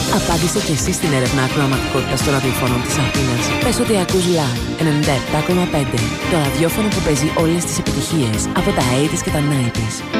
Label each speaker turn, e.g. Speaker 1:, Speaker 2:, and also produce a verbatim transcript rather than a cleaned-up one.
Speaker 1: Απάντησε και εσύ στην έρευνα ακροαματικότητας των ραδιοφώνων της Αθήνας. Πες ότι ακούς Live ενενήντα επτά κόμμα πέντε, το ραδιόφωνο που παίζει όλες τις επιτυχίες από τα ογδόντα και τα ενενήντα.